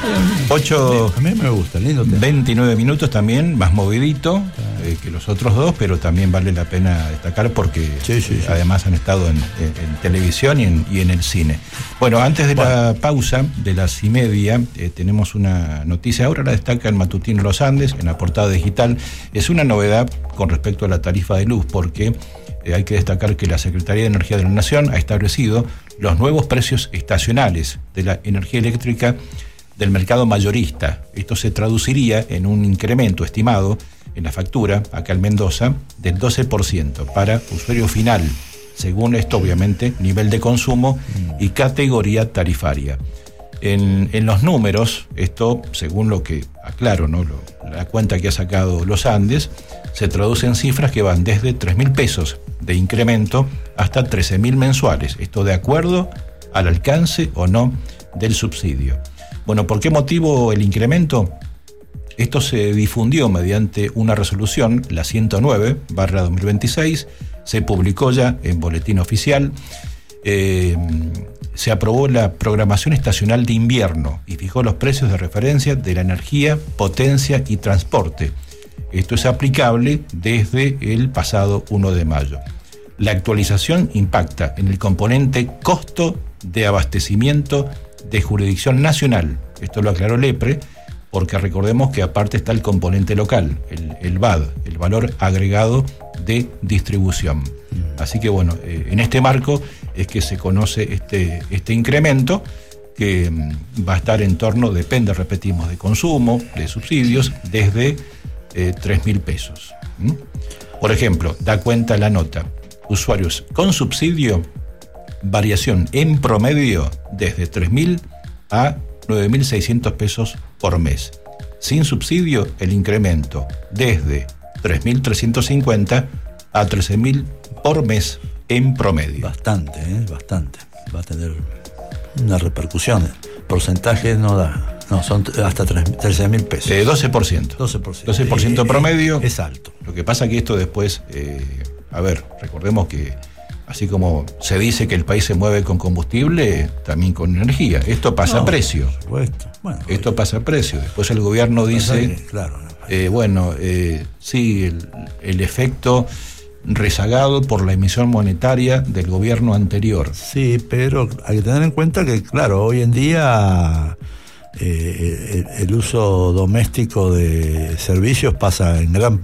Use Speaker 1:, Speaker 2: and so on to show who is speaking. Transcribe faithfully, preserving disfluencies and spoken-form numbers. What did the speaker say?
Speaker 1: ocho,
Speaker 2: a mí me gusta, lindo tema.
Speaker 1: veintinueve minutos también, más movidito eh, que los otros dos, pero también vale la pena destacar porque
Speaker 2: sí, sí,
Speaker 1: eh,
Speaker 2: sí.
Speaker 1: además han estado en, en, en televisión y en, y en el cine. Bueno, antes de bueno. la pausa, de las y media, eh, tenemos una noticia, ahora la destaca el matutino Los Andes, en la portada digital. Es una novedad con respecto a la tarifa de luz, porque eh, hay que destacar que la Secretaría de Energía de la Nación ha establecido los nuevos precios estacionales de la energía eléctrica del mercado mayorista. Esto se traduciría en un incremento estimado en la factura, acá en Mendoza, del doce por ciento para usuario final, según esto obviamente nivel de consumo y categoría tarifaria. En, en los números, esto según lo que aclaro, ¿no? lo, la cuenta que ha sacado Los Andes, se traduce en cifras que van desde tres mil pesos de incremento hasta trece mil mensuales, esto de acuerdo al alcance o no del subsidio. Bueno, ¿por qué motivo el incremento? Esto se difundió mediante una resolución, la ciento nueve barra dos mil veintiséis, se publicó ya en Boletín Oficial, eh, se aprobó la programación estacional de invierno y fijó los precios de referencia de la energía, potencia y transporte. Esto es aplicable desde el pasado primero de mayo. La actualización impacta en el componente costo de abastecimiento de jurisdicción nacional. Esto lo aclaró Lepre, porque recordemos que aparte está el componente local, el, el V A D, el valor agregado de distribución. Así que bueno, eh, en este marco es que se conoce este, este incremento que mm, va a estar en torno, depende, repetimos, de consumo, de subsidios, desde eh, tres mil pesos. ¿Mm? Por ejemplo, da cuenta la nota, usuarios con subsidio, variación en promedio desde tres mil a nueve mil seiscientos pesos por mes. Sin subsidio, el incremento desde tres mil trescientos cincuenta a trece mil por mes en promedio.
Speaker 2: Bastante, ¿eh? Bastante. Va a tener una repercusión. Porcentaje no da. No, son hasta trece mil pesos.
Speaker 1: Eh, doce por ciento.
Speaker 2: doce por ciento.
Speaker 1: doce por ciento promedio.
Speaker 2: Es alto.
Speaker 1: Lo que pasa es que esto después, eh, a ver, recordemos que así como se dice que el país se mueve con combustible, también con energía. Esto pasa
Speaker 2: no,
Speaker 1: a precio.
Speaker 2: Por supuesto. Bueno,
Speaker 1: Esto pasa a precio. Después el gobierno dice,
Speaker 2: que, claro,
Speaker 1: eh, bueno, eh, sí, el, el efecto rezagado por la emisión monetaria del gobierno anterior.
Speaker 2: Sí, pero hay que tener en cuenta que, claro, hoy en día eh, el, el uso doméstico de servicios pasa en gran